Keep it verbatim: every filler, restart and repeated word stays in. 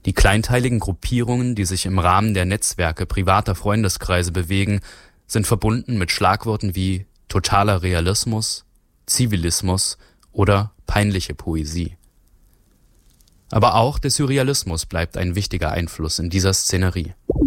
Die kleinteiligen Gruppierungen, die sich im Rahmen der Netzwerke privater Freundeskreise bewegen, sind verbunden mit Schlagworten wie totaler Realismus, Zivilismus oder peinliche Poesie. Aber auch der Surrealismus bleibt ein wichtiger Einfluss in dieser Szenerie.